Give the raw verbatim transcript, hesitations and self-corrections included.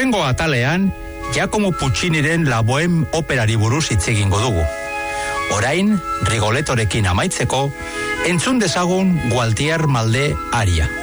Urrengo atalean, Giacomo Pucciniren La Bohème operari buruz hitz egingo dugu. Orain, Rigoletorekin amaitzeko, entzun dezagun Gualtier Malde aria.